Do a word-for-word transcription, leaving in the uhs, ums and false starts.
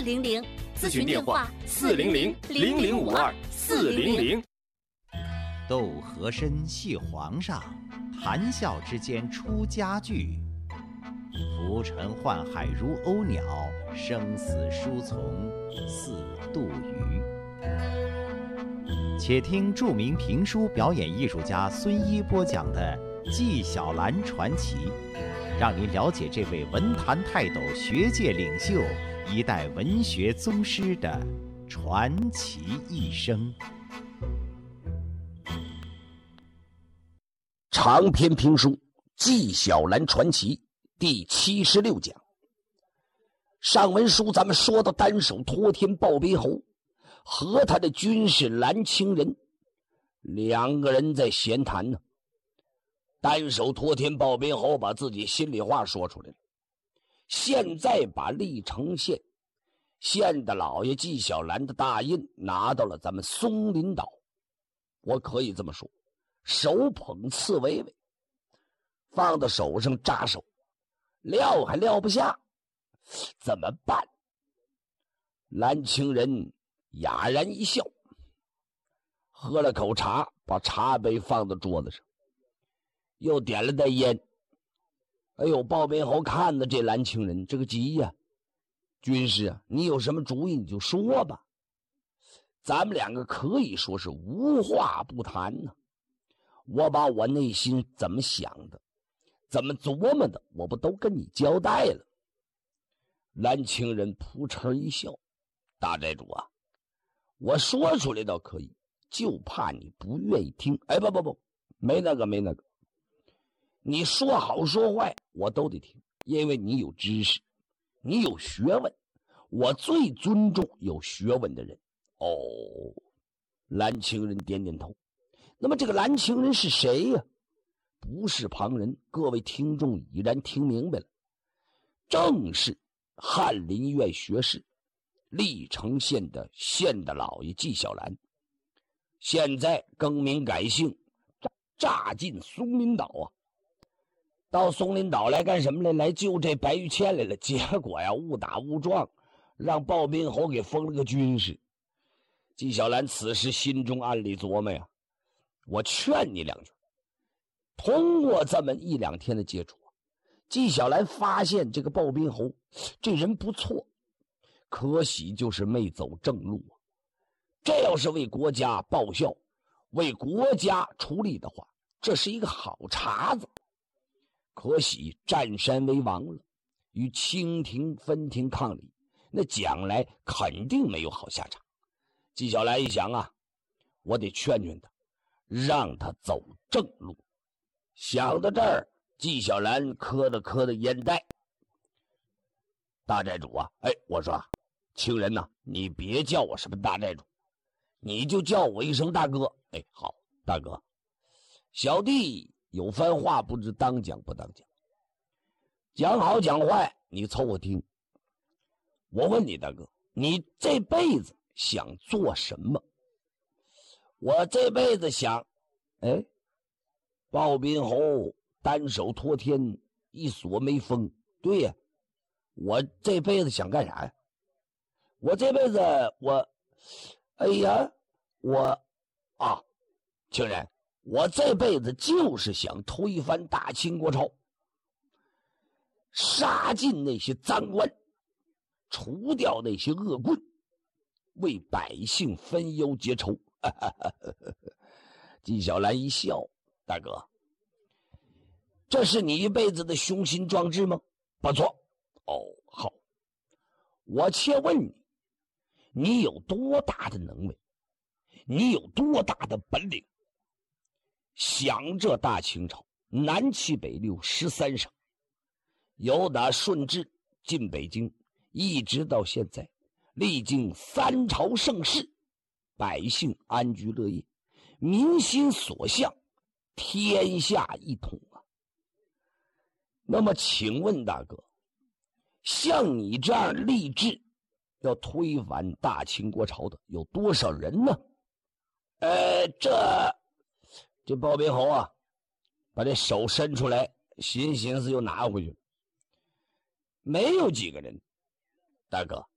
零零， 咨询电话四零零零零五二四零零。 斗和珅戏皇上，谈笑之间出佳句。浮沉宦海如鸥鸟，生死书从似杜鱼。且听著名评书表演艺术家孙一播讲的《纪晓岚传奇》，让您了解这位文坛泰斗、学界领袖、一代文学宗师的传奇一生。 长篇评书《纪晓岚传奇》第七十六讲。上文书咱们说到单手托天鲍宾侯和他的军士蓝清仁两个人在闲谈呢。单手托天鲍宾侯把自己心里话说出来了，现在把历城县县的老爷纪晓岚的大印拿到了咱们松林岛，我可以这么说，手捧刺猬猬，放到手上扎手，撂还撂不下，怎么办？蓝清仁哑然一笑，喝了口茶，把茶杯放到桌子上，又点了袋烟。哎呦，鲍宾侯看着这蓝清仁，这个急呀、啊！军师啊，你有什么主意你就说吧，咱们两个可以说是无话不谈呢。我把我内心怎么想的，怎么琢磨的，我不都跟你交代了？蓝清仁扑哧一笑，大寨主啊，我说出来倒可以，就怕你不愿意听。哎，不不不，没那个没那个，你说好说坏我都得听，因为你有知识，你有学问，我最尊重有学问的人。哦，蓝清仁点点头。那么这个蓝清仁是谁呀、啊？不是旁人，各位听众已然听明白了，正是翰林院学士、历城县的县的老爷纪晓岚，现在更名改姓，炸进松林岛啊！到松林岛来干什么来？来救这白玉倩来了。结果呀，误打误撞，让鲍宾侯给封了个军师。纪晓岚此时心中暗里琢磨呀，我劝你两句。通过这么一两天的接触，纪晓岚发现这个鲍宾侯这人不错，可喜就是没走正路啊。这要是为国家报效，为国家出力的话，这是一个好茬子。可喜占山为王了，与清廷分庭抗礼，那将来肯定没有好下场。纪晓岚一想啊，我得劝劝他，让他走正路。想到这儿，纪晓岚磕了磕的烟袋。大寨主啊，哎，我说啊，清仁呐、啊，你别叫我什么大寨主，你就叫我一声大哥。哎，好，大哥，小弟有番话不知当讲不当讲，讲好讲坏你凑合听。我问你大哥，你这辈子想做什么？我这辈子想，哎，鲍宾侯单手托天，一锁没封。对呀，我这辈子想干啥呀？我这辈子我，哎呀，我啊，清仁，我这辈子就是想推翻大清国朝，杀尽那些赃官，除掉那些恶棍，为百姓分忧结仇。纪晓岚一笑，大哥，这是你一辈子的雄心壮志吗？不错。哦，好，我且问你，你有多大的能为？你有多大的本领？想这大清朝南七北六十三省，由打顺治进北京，一直到现在，历经三朝盛世，百姓安居乐业，民心所向，天下一统啊。那么请问大哥，像你这样立志要推翻大清国朝的有多少人呢？呃，这这鲍宾侯啊，把这手伸出来，寻寻思又拿回去，没有几个人。大哥，